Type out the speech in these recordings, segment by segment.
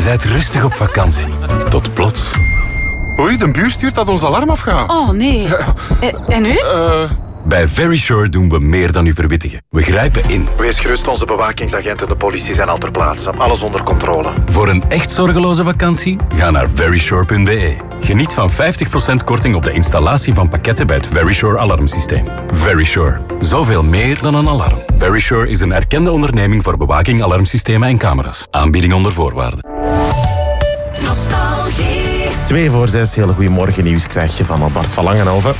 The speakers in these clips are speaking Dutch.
bent rustig op vakantie. Tot plots. Oei, de buur stuurt dat ons alarm afgaat. Oh, nee. En nu? Bij Verisure doen we meer dan u verwittigen. We grijpen in. Wees gerust, onze bewakingsagenten en de politie zijn al ter plaatse. Alles onder controle. Voor een echt zorgeloze vakantie, ga naar verisure.be. Geniet van 50% korting op de installatie van pakketten bij het Verisure alarmsysteem. Verisure. Zoveel meer dan een alarm. Verisure is een erkende onderneming voor bewaking, alarmsystemen en camera's. Aanbieding onder voorwaarden. Nostalgie. 5:02, hele goeiemorgen nieuws krijg je van Bart van Langenhoven.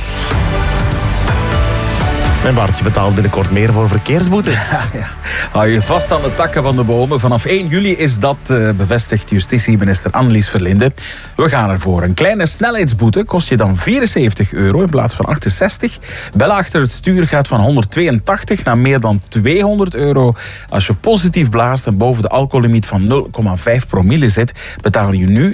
En Bart, je betaalt binnenkort meer voor verkeersboetes. Ja. Hou je vast aan de takken van de bomen. Vanaf 1 juli is dat, bevestigt justitieminister Annelies Verlinde. We gaan ervoor. Een kleine snelheidsboete kost je dan €74 in plaats van 68. Bellen achter het stuur gaat van 182 naar meer dan €200. Als je positief blaast en boven de alcohollimiet van 0,5 promille zit, betaal je nu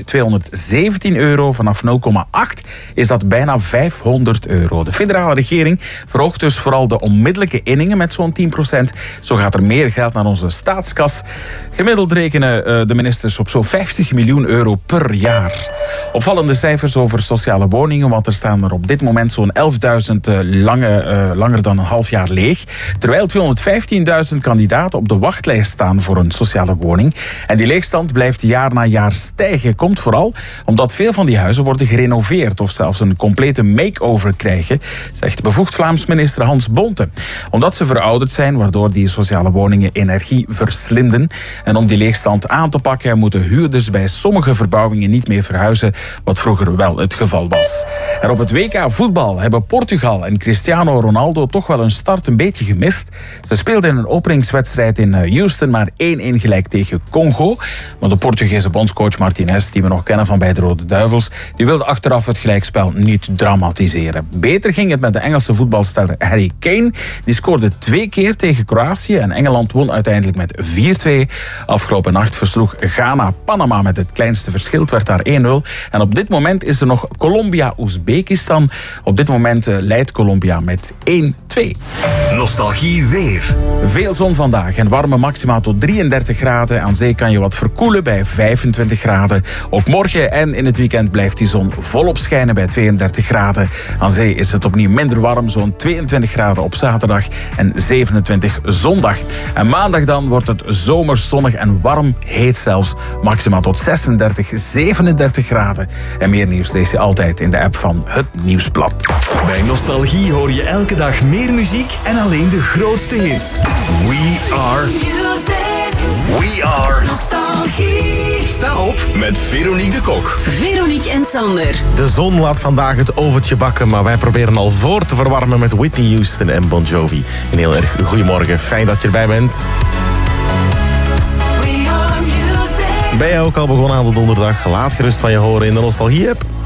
€217. Vanaf 0,8 is dat bijna €500. De federale regering verhoogt dus vooral de onmiddellijke inningen met zo'n 10%. Zo gaat er meer geld naar onze staatskas. Gemiddeld rekenen de ministers op zo'n €50 miljoen per jaar. Opvallende cijfers over sociale woningen, want er staan er op dit moment zo'n 11.000 langer dan een half jaar leeg. Terwijl 215.000 kandidaten op de wachtlijst staan voor een sociale woning. En die leegstand blijft jaar na jaar stijgen. Komt vooral omdat veel van die huizen worden gerenoveerd of zelfs een complete make-over krijgen, zegt bevoegd Vlaams minister Hans Bonte. Omdat ze verouderd zijn, waardoor die sociale woningen energie verslinden. En om die leegstand aan te pakken, moeten huurders bij sommige verbouwingen niet meer verhuizen, wat vroeger wel het geval was. En op het WK voetbal hebben Portugal en Cristiano Ronaldo toch wel hun start een beetje gemist. Ze speelden in een openingswedstrijd in Houston maar 1-1 gelijk tegen Congo. Maar de Portugese bondscoach Martinez, die we nog kennen van bij de Rode Duivels, die wilde achteraf het gelijkspel niet dramatiseren. Beter ging het met de Engelse voetbalster Harry Kane. Die scoorde 2 keer tegen Kroatië en Engeland won uiteindelijk met 4-2. Afgelopen nacht versloeg Ghana Panama met het kleinste verschil. Het werd daar 1-0. En op dit moment is er nog Colombia-Oezbekistan. Op dit moment leidt Colombia met 1-2. Nostalgie weer. Veel zon vandaag en warme maxima tot 33 graden. Aan zee kan je wat verkoelen bij 25 graden. Ook morgen en in het weekend blijft die zon volop schijnen bij 32 graden. Aan zee is het opnieuw minder warm, zo'n 22 graden op zaterdag en 27 zondag. En maandag dan wordt het zomers zonnig en warm, heet zelfs. Maxima tot 36, 37 graden. En meer nieuws lees je altijd in de app van Het Nieuwsblad. Bij Nostalgie hoor je elke dag meer muziek en alleen de grootste hits. We are Nostalgie. Sta op met Veronique de Kok. Veronique en Sander. De zon laat vandaag het overtje bakken, maar wij proberen al voor te verwarmen met Whitney Houston en Bon Jovi. Een heel erg goedemorgen, fijn dat je erbij bent. Ben jij ook al begonnen aan de donderdag? Laat gerust van je horen in de Nostalgie-app.